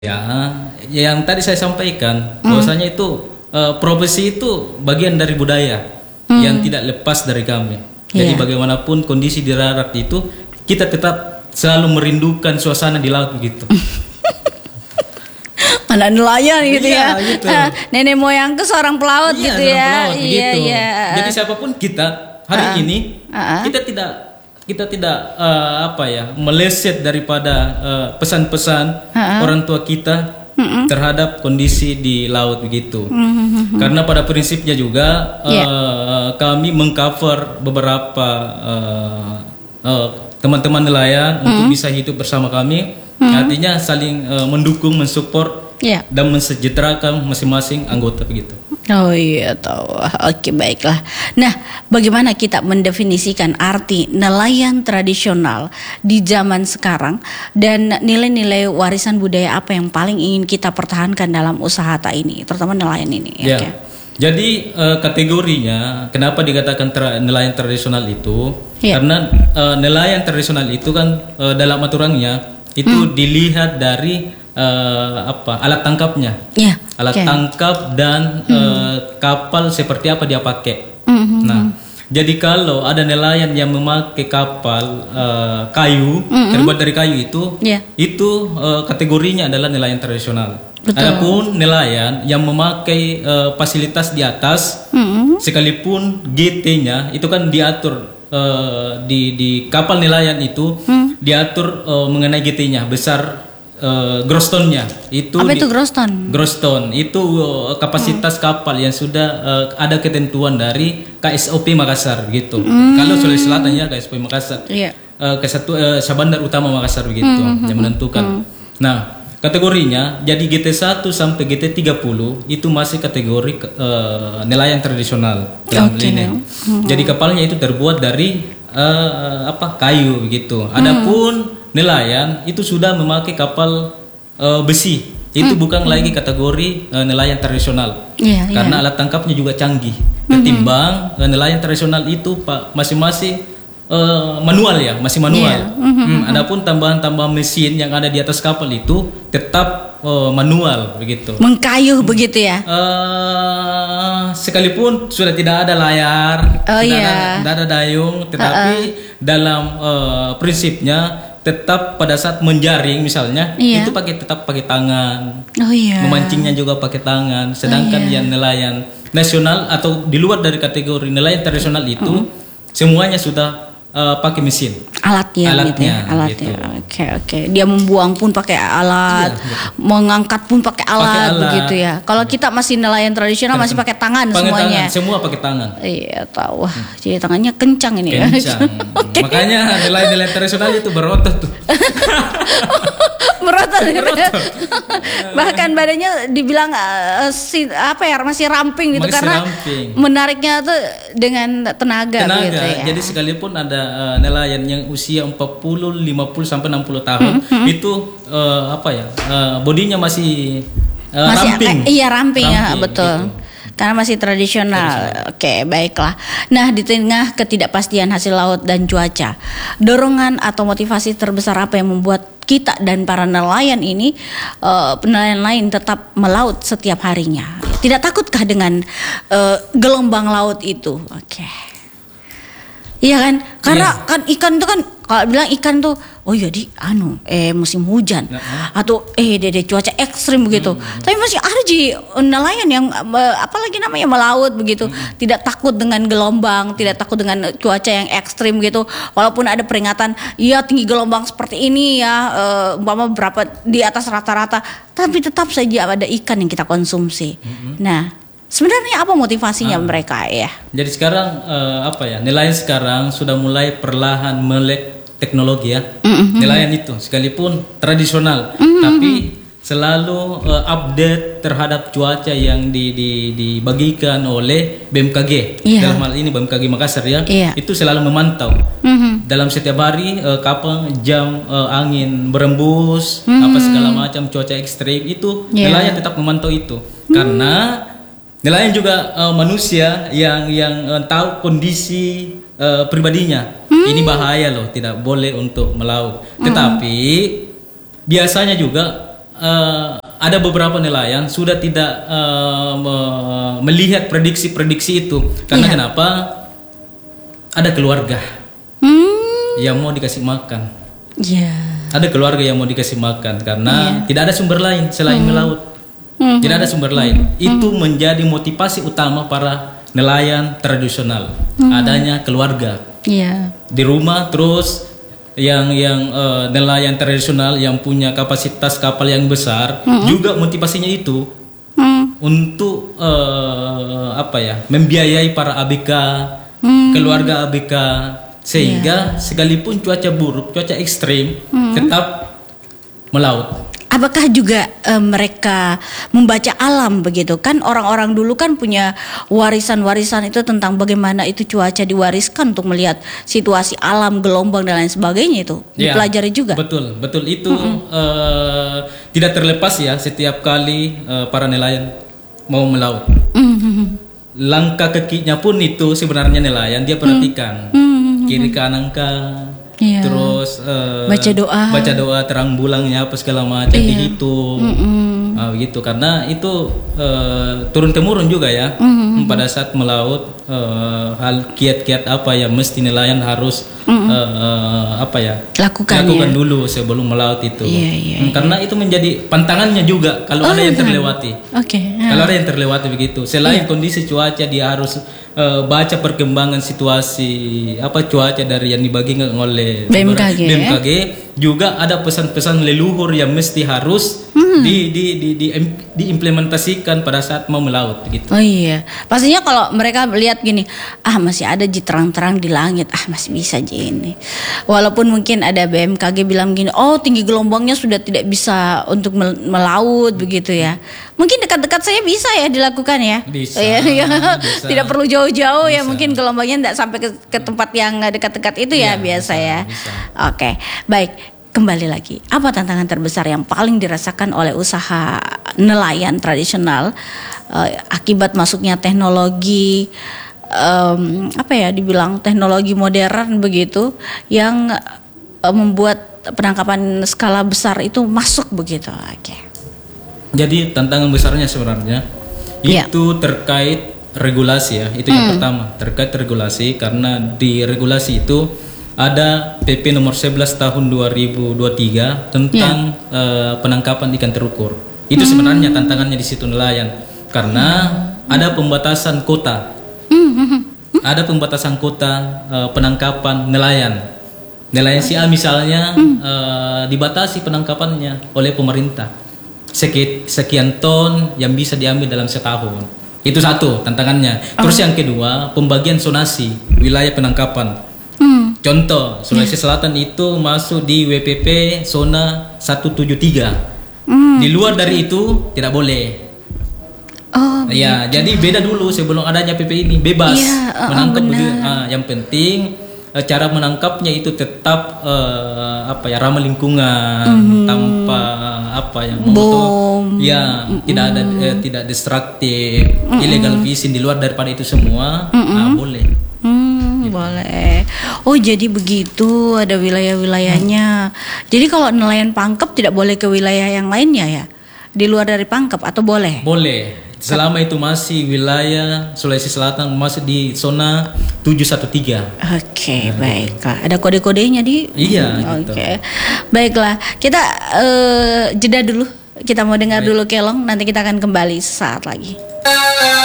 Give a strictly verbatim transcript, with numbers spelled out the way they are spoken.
Ya, yang tadi saya sampaikan, Hmm. bahwasanya itu uh, profesi itu bagian dari budaya Hmm. yang tidak lepas dari kami. Jadi Iya. bagaimanapun kondisi di darat itu, kita tetap selalu merindukan suasana di laut gitu. Mana nelayan gitu Iya, ya. gitu. Ah, nenek moyangku seorang pelaut Iya, gitu seorang ya. pelaut, Iya, begitu. iya. Jadi siapapun kita hari Ah. ini, Ah. kita tidak kita tidak uh, apa ya meleset daripada uh, pesan-pesan Ah. orang tua kita Mm-mm. terhadap kondisi di laut begitu. Mhm. Karena pada prinsipnya juga Iya. uh, kami mengcover beberapa uh, uh, teman-teman nelayan untuk bisa hidup bersama kami. Artinya saling uh, mendukung, mensupport Iya. dan mensejahterakan masing-masing anggota begitu. Oh iya tahu. Oke, baiklah. Nah, bagaimana kita mendefinisikan arti nelayan tradisional di zaman sekarang dan nilai-nilai warisan budaya apa yang paling ingin kita pertahankan dalam usaha tak ini, terutama nelayan ini? Ya. Oke. Jadi uh, kategorinya kenapa dikatakan tra- nelayan tradisional itu? Ya. Karena uh, nelayan tradisional itu kan uh, dalam aturannya itu dilihat dari uh, apa alat tangkapnya, Ya. alat oke. tangkap dan uh, kapal seperti apa dia pakai. Mhm. Nah, jadi kalau ada nelayan yang memakai kapal uh, kayu terbuat dari kayu itu, Ya. itu uh, kategorinya adalah nelayan tradisional. Betul. Adapun nelayan yang memakai uh, fasilitas di atas, Mhm. sekalipun G T-nya itu kan diatur uh, di di kapal nelayan itu diatur uh, mengenai G T-nya besar uh, gross ton-nya itu. Apa di- itu gross ton? Gross ton itu uh, kapasitas kapal yang sudah uh, ada ketentuan dari K S O P Makassar gitu. Kalau Sulawesi Selatan ya K S O P Makassar. Iya. Uh, kesatu uh, Sabandar Utama Makassar begitu yang menentukan. Nah, kategorinya jadi G T satu sampai G T tiga puluh itu masih kategori uh, nelayan tradisional dalam Oke. ini. Jadi kapalnya itu terbuat dari uh, apa kayu begitu. Adapun nelayan itu sudah memakai kapal uh, besi. Itu bukan lagi kategori uh, nelayan tradisional. Iya, Karena iya. alat tangkapnya juga canggih. Ketimbang uh, nelayan tradisional itu Pak masing-masing uh, manual ya, masih manual. Iya. Hmm, adapun tambahan-tambahan mesin yang ada di atas kapal itu tetap uh, manual begitu. Mengkayuh begitu ya. Eh, sekalipun sudah tidak ada layar, Oh, tidak, iya. ada, tidak ada dayung, tetapi dalam eh, prinsipnya tetap pada saat menjaring misalnya Iya. itu pakai tetap pakai tangan, Oh iya. memancingnya juga pakai tangan. Sedangkan yang nelayan nasional atau di luar dari kategori nelayan tradisional itu semuanya sudah eh, pakai mesin. Alatnya, gitu ya, Alatnya, alatnya. gitu. Oke, oke. Dia membuang pun pakai alat, mengangkat pun pakai alat, alat. begitu ya. Kalau kita masih nelayan tradisional masih pakai tangan Pakai semuanya. tangan, semua pakai tangan. Iya, tahu. Wah, jadi tangannya kencang ini ya. Kencang. Makanya nelayan-nelayan tradisional itu berotot tuh. Berotot. Bahkan badannya dibilang eh, si, apa ya masih ramping gitu Masih karena ramping. menariknya tuh dengan tenaga, Tenaga. gitu ya. Jadi sekalipun ada uh, nelayan yang usia empat puluh, lima puluh sampai enam puluh tahun itu uh, apa ya? Uh, bodinya masih uh, masih ramping. eh, iya ramping, ya, betul. gitu. Karena masih tradisional. Oke, baiklah. Nah, di tengah ketidakpastian hasil laut dan cuaca, dorongan atau motivasi terbesar apa yang membuat kita dan para nelayan ini, eh, nelayan lain tetap melaut setiap harinya? Tidak takutkah dengan eh, gelombang laut itu? Oke. Iya kan? Karena Iya. kan ikan itu kan kalau bilang ikan tuh oh iya di anu eh musim hujan Nah, atau eh dede cuaca ekstrim begitu. Tapi masih ada ji nelayan yang eh, apalagi namanya melaut begitu, tidak takut dengan gelombang, tidak takut dengan cuaca yang ekstrim gitu. Walaupun ada peringatan, iya tinggi gelombang seperti ini ya, eh, umpama berapa di atas rata-rata, tapi tetap saja ada ikan yang kita konsumsi. Nah, sebenarnya apa motivasinya mereka ya? Jadi sekarang eh, apa ya? Nelayan sekarang sudah mulai perlahan melek teknologi ya. Nelayan itu sekalipun tradisional, tapi selalu eh, update terhadap cuaca yang di, di, dibagikan oleh B M K G. Iya. Dalam hal ini B M K G Makassar ya. Iya. Itu selalu memantau. Mhm. Dalam setiap hari eh, kapan jam eh, angin berembus, apa segala macam cuaca ekstrim itu Iya. nelayan tetap memantau itu. Karena nelayan juga eh, manusia yang yang eh, tahu kondisi eh, pribadinya. Ini bahaya loh, tidak boleh untuk melaut. Tetapi biasanya juga uh, ada beberapa nelayan sudah tidak uh, me- melihat prediksi-prediksi itu karena Iya. kenapa? Ada keluarga Hmm. yang mau dikasih makan. Ya. Ada keluarga yang mau dikasih makan karena tidak ada sumber lain selain melaut. Mhm. Tidak ada sumber lain. Itu menjadi motivasi utama para nelayan tradisional. Adanya keluarga Iya. di rumah, terus yang yang eh, nelayan tradisional yang punya kapasitas kapal yang besar juga motivasinya itu Hmm. untuk eh, apa ya, membiayai para A B K, keluarga A B K, sehingga sekalipun cuaca buruk, cuaca ekstrim, tetap melaut. Apakah juga eh, mereka membaca alam begitu kan? Orang-orang dulu kan punya warisan-warisan itu tentang bagaimana itu cuaca diwariskan untuk melihat situasi alam, gelombang dan lain sebagainya itu Ya, dipelajari juga. Betul, betul itu eh, tidak terlepas ya setiap kali eh, para nelayan mau melaut. Mhm. Langkah kakinya pun itu sebenarnya nelayan dia perhatikan kiri kanan kah, Iya. terus eh, Baca doa. baca doa terang bulangnya apa segala macam Iya. dihitung. Ah, begitu karena itu eh, turun temurun juga ya. Mhm. Pada saat melaut eh, hal kiat-kiat apa yang mesti nelayan harus eh, eh, apa ya Lakukan, lakukan ya. dulu sebelum melaut itu. Iya, iya, Hmm, karena itu menjadi pantangannya juga kalau Oh, ada yang iya. terlewati. Oke. ya. Kalau ada yang terlewati begitu, selain kondisi cuaca dia harus eh, baca perkembangan situasi apa cuaca dari yang dibagikan oleh B M K G, B M K G, juga ada pesan-pesan leluhur yang mesti harus di, di, di, di, diimplementasikan pada saat mau melaut gitu. Oh iya, pastinya kalau mereka lihat gini, ah masih ada ji terang-terang di langit, ah masih bisa ji ini. Walaupun mungkin ada B M K G bilang gini, oh tinggi gelombangnya sudah tidak bisa untuk mel- melaut begitu ya. Mungkin dekat-dekat saya bisa ya dilakukan ya. Bisa, Ya, ya. bisa. Tidak perlu jauh-jauh ya, Bisa. mungkin gelombangnya tidak sampai ke, ke tempat yang dekat-dekat itu ya, Ya, biasa bisa, ya. bisa. Oke, baik. Kembali lagi, apa tantangan terbesar yang paling dirasakan oleh usaha nelayan tradisional eh, akibat masuknya teknologi, em, apa ya, dibilang teknologi modern begitu, yang eh, membuat penangkapan skala besar itu masuk begitu? Oke. Jadi tantangan besarnya sebenarnya Iya. itu terkait regulasi ya, itu yang pertama terkait regulasi karena di regulasi itu ada P P nomor sebelas tahun dua ribu dua puluh tiga tentang eh, penangkapan ikan terukur. Itu sebenarnya tantangannya di situ nelayan karena ada pembatasan kota. Ada pembatasan kota eh, penangkapan nelayan. Nelayan si A misalnya eh, dibatasi penangkapannya oleh pemerintah. Seki- Sekian ton yang bisa diambil dalam setahun. Itu satu tantangannya. Terus yang kedua, pembagian zonasi wilayah penangkapan. Hmm. Contoh, Sulawesi Selatan itu masuk di W P P zona seratus tujuh puluh tiga. Hmm. Di luar dari itu tidak boleh. Oh, Ya, jadi beda dulu sebelum adanya P P ini bebas Iya, oh, menangkap benar. begitu. Ah, yang penting eh, cara menangkapnya itu tetap eh, apa ya ramah lingkungan tanpa apa yang Bom. ya tidak ada eh, tidak destruktif, illegal fishing di luar daripada itu semua, nah boleh. Hmm, boleh. Oh, jadi begitu, ada wilayah-wilayahnya. Jadi kalau nelayan Pangkep tidak boleh ke wilayah yang lainnya ya? Di luar dari Pangkep atau boleh? Boleh. Selama itu masih wilayah Sulawesi Selatan masih di zona tujuh satu tiga. Oke, baiklah. Ada kode-kodenya di? Iya, gitu. Oke. Baiklah, kita eh, jeda dulu. Kita mau dengar dulu Kelong, nanti kita akan kembali sesaat lagi.